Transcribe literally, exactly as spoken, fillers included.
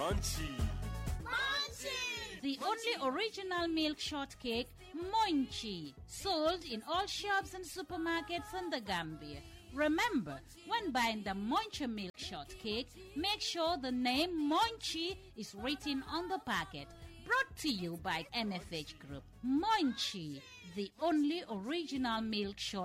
Crunchy. Munchie! The only original milk shortcake, Munchie, sold in all shops and supermarkets in the Gambia. Remember, when buying the Munchie milk shortcake, make sure the name Munchie is written on the packet. Brought to you by M F H Group. Munchie, the only original milk shortcake.